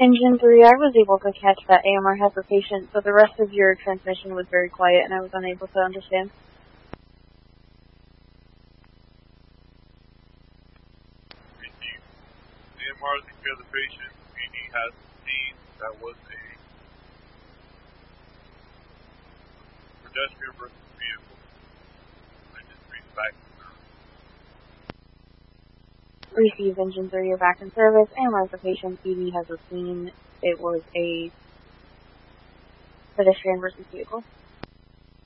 Engine 3, I was able to catch that AMR has a patient, but the rest of your transmission was very quiet and I was unable to understand. Received. AMR is secure the patient. PD has seen that was a pedestrian versus vehicle. Engine 3 is back in service. Receive Engine 3, you're back in service. AMR is a patient. PD has a scene. It was a pedestrian versus vehicle.